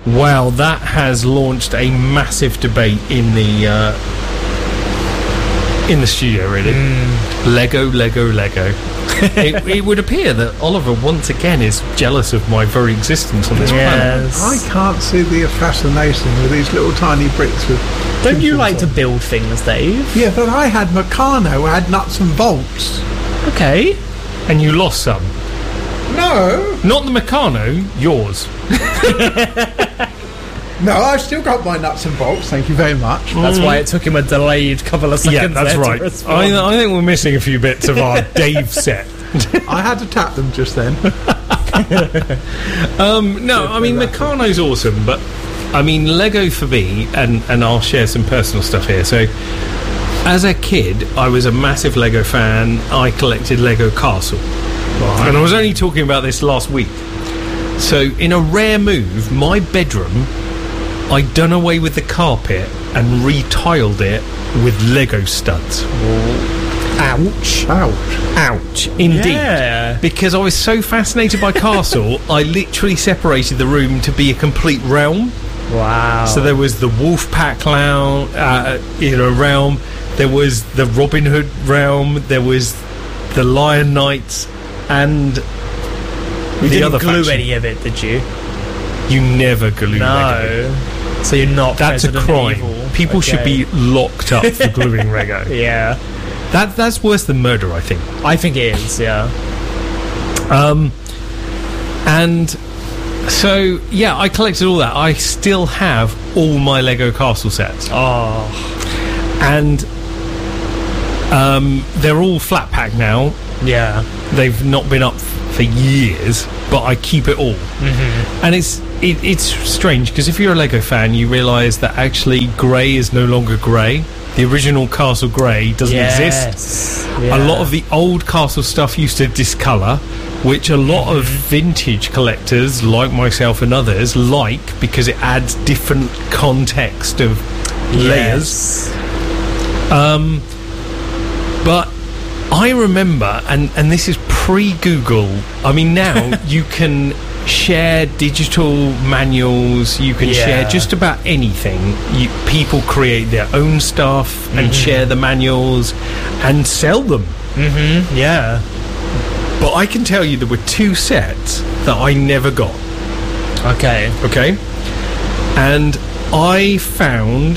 Wow, that has launched a massive debate in the studio, really. Lego. It would appear that Oliver once again is jealous of my very existence on this planet. I can't see the fascination with these little tiny bricks with... Don't you like to build things, Dave? Yeah, but I had Meccano, I had nuts and bolts. Okay. And you lost some. No. Not the Meccano, yours. No, I've still got my nuts and bolts, thank you very much. That's why it took him a delayed couple of seconds. Yeah, that's there right. to respond. I think we're missing a few bits of our Dave set. I had to tap them just then. No, I mean, Meccano's awesome, but I mean, Lego for me, and I'll share some personal stuff here. So, as a kid, I was a massive Lego fan. I collected Lego Castle. Right. And I was only talking about this last week. So, in a rare move, my bedroom, I'd done away with the carpet and retiled it with Lego studs. Ouch. Ouch. Indeed. Yeah. Because I was so fascinated by Castle, I literally separated the room to be a complete realm. Wow. So there was the Wolfpack realm, there was the Robin Hood realm, there was the Lion Knights, and you the didn't other glue faction. any of it, did you? You never glue Lego. No. So you're not That's President a crime. Evil. People should be locked up for gluing Lego. Yeah. That's worse than murder, I think. I think it is, yeah. And so, yeah, I collected all that. I still have all my Lego Castle sets. Oh. And they're all flat pack now. Yeah. They've not been up for years, but I keep it all. And it's strange, because if you're a Lego fan, you realise that actually grey is no longer grey. The original Castle grey doesn't exist. Yeah. A lot of the old Castle stuff used to discolour, which a lot of vintage collectors, like myself and others, like, because it adds different context of layers. But I remember, and this is pre-Google, I mean, now you can share digital manuals, you can share just about anything. People create their own stuff and share the manuals and sell them. Yeah. But I can tell you there were two sets that I never got. Okay. And I found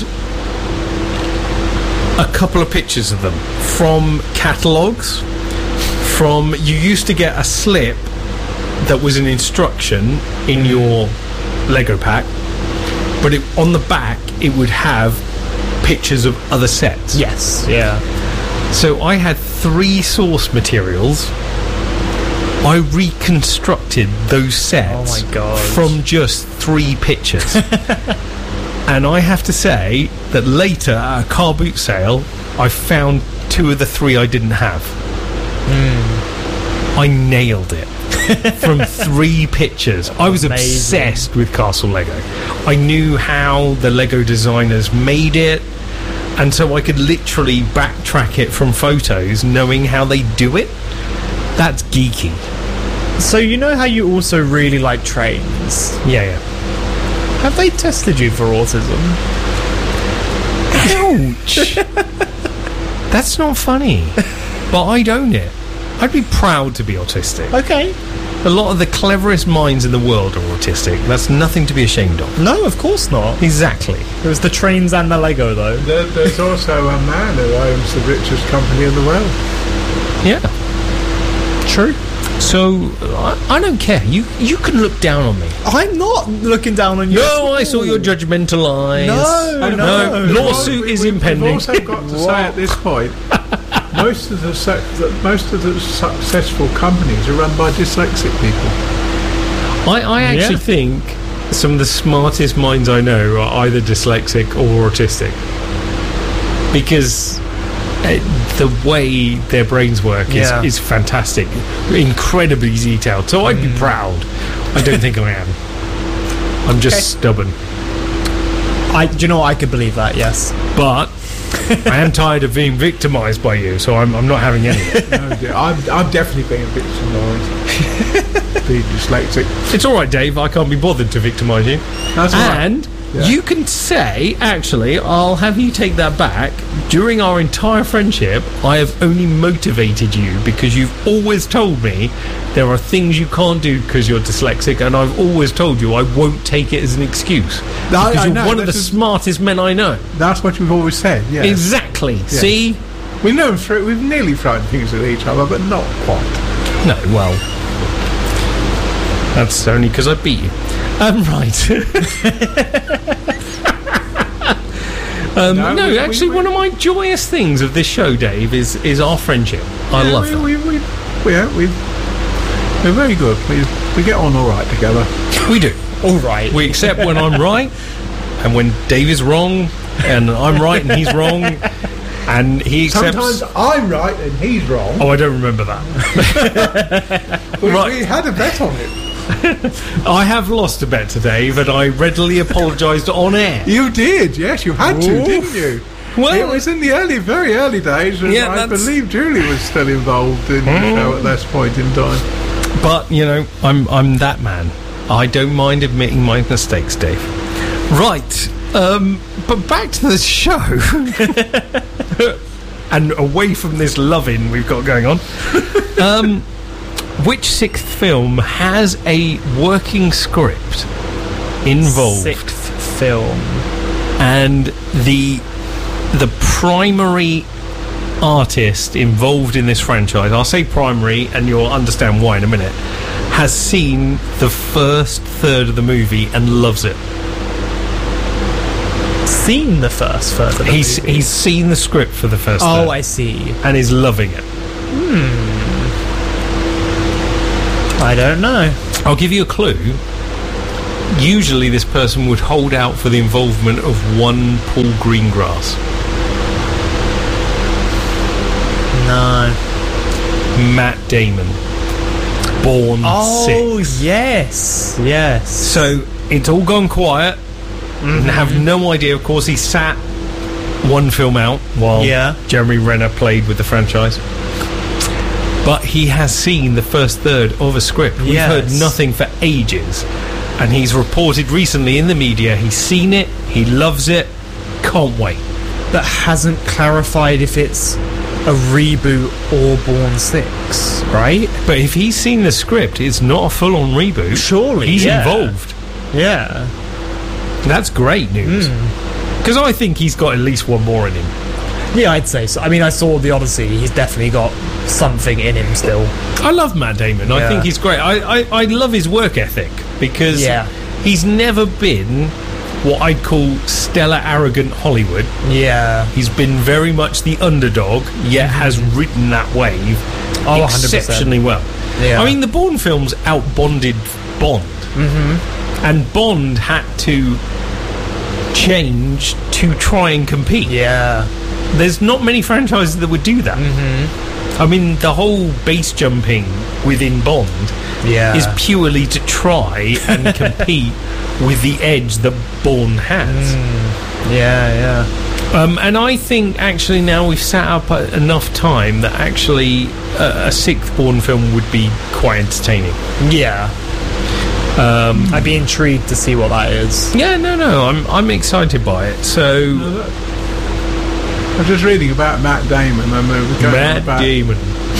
a couple of pictures of them from catalogues. You used to get a slip that was an instruction in your Lego pack, but on the back it would have pictures of other sets. Yes. Yeah. So I had 3 source materials. I reconstructed those sets from just 3 pictures. And I have to say that later at a car boot sale, I found 2 of the 3 I didn't have. I nailed it. From 3 pictures. I was obsessed with Castle Lego. I knew how the Lego designers made it, and so I could literally backtrack it from photos, knowing how they do it. That's geeky. So you know how you also really like trains? Yeah. Have they tested you for autism? Ouch. That's not funny. But I'd own it. I'd be proud to be autistic. Okay. A lot of the cleverest minds in the world are autistic. That's nothing to be ashamed of. No, of course not. Exactly. It was the trains and the Lego, though. There's also a man who owns the richest company in the world. Yeah. True. So, I don't care. You can look down on me. I'm not looking down on you. No, I saw your judgmental eyes. No. Lawsuit is impending. We've also got to say at this point, most of the successful companies are run by dyslexic people. I actually think some of the smartest minds I know are either dyslexic or autistic, because the way their brains work is fantastic, incredibly detailed. So I'd be proud. I don't think I am. I'm just stubborn. Do you know what? I could believe that. Yes, but I am tired of being victimised by you, so I'm not having any of it. Oh dear. I'm definitely being victimised. Being dyslexic. It's all right, Dave. I can't be bothered to victimise you. That's all right. And Yeah. you can say, actually, I'll have you take that back. During our entire friendship, I have only motivated you because you've always told me there are things you can't do because you're dyslexic, and I've always told you I won't take it as an excuse. No, Because I you're know, one of the this is- smartest men I know. That's what you've always said. Yeah. Exactly. See? We've nearly thrown things at each other, but not quite. No, well, that's only because I beat you. Right. No, we- actually, one of my joyous things of this show, Dave, is our friendship. I Yeah, love that. We're very good. We get on all right together. We do. All right. We accept when I'm right, and when Dave is wrong, and I'm right and he's wrong, and he accepts. Sometimes I'm right and he's wrong. Oh, I don't remember that. Right. We had a bet on it. I have lost a bet to Dave, and I readily apologised on air. You did, yes, you had to, Oof. didn't you? Well, It was in the very early days, and Yeah, I that's- believe Julie was still involved in the show at this point in time. but you know, I'm that man. I don't mind admitting my mistakes, Dave. Right, but back to the show, and away from this loving we've got going on. Which sixth film has a working script involved? Sixth film. And the primary artist involved in this franchise, I'll say primary and you'll understand why in a minute, has seen the first third of the movie and loves it. Seen the first third of the He's movie. seen the script for the first Oh, third I see. and is loving it. I don't know. I'll give you a clue. Usually this person would hold out for the involvement of one Paul Greengrass. No. Matt Damon. Born Oh, Six. yes. Yes. So it's all gone quiet. And have no idea. Of course, he sat one film out while Yeah. Jeremy Renner played with the franchise. But he has seen the first third of a script. We've Yes. heard nothing for ages. And he's reported recently in the media he's seen it, he loves it, can't wait. But hasn't clarified if it's a reboot or Born 6, right? But if he's seen the script, it's not a full-on reboot. Surely, He's yeah. involved. Yeah. That's great news. Because I think he's got at least one more in him. Yeah, I'd say so. I mean, I saw The Odyssey. He's definitely got something in him still. I love Matt Damon. I Yeah. think he's great. I love his work ethic because Yeah. he's never been what I'd call stellar arrogant Hollywood. Yeah. He's been very much the underdog, yet has ridden that wave Oh, 100%. exceptionally well. Yeah. I mean, the Bourne films outbonded Bond. And Bond had to change to try and compete. Yeah. There's not many franchises that would do that. I mean, the whole base jumping within Bond Yeah. is purely to try and compete with the edge that Bourne has. Yeah, And I think actually now we've sat up enough time that actually a sixth Bourne film would be quite entertaining. yeah. Yeah. I'd be intrigued to see what that is. Yeah, no, I'm excited by it. So I was just reading about Matt Damon and they were going on Matt about, Damon.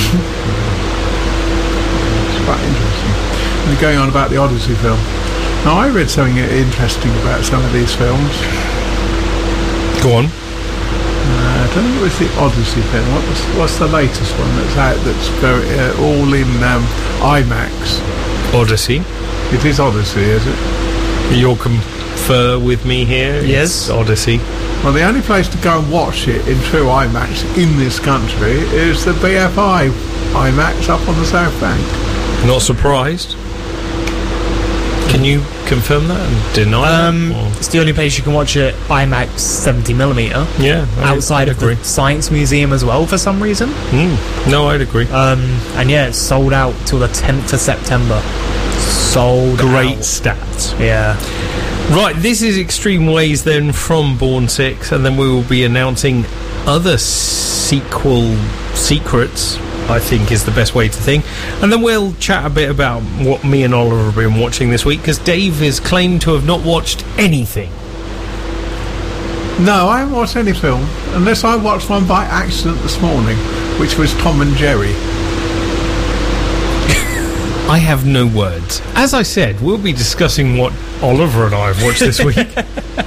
It's quite interesting. They're going on about the Odyssey film. Now, I read something interesting about some of these films. Go on. I don't think it was the Odyssey film. What's the latest one that's out that's very, all in IMAX? Odyssey. It is Odyssey, is it? You'll confer with me here. Yes. It's Odyssey. Well, the only place to go and watch it in true IMAX in this country is the BFI IMAX up on the South Bank. Not surprised. Can you confirm that and deny that? Or- It's the only place you can watch it IMAX 70mm. Yeah. Outside of agree. the Science Museum as well for some reason. No, I'd agree. And yeah, it's sold out till the 10th of September. Sold Great out. stats. Yeah. Right, this is Extreme Ways then from Bourne 6, and then we will be announcing other sequel secrets, I think is the best way to think. And then we'll chat a bit about what me and Oliver have been watching this week, because Dave is claimed to have not watched anything. No, I haven't watched any film, unless I watched one by accident this morning, which was Tom and Jerry. I have no words. As I said, we'll be discussing what Oliver and I have watched this week.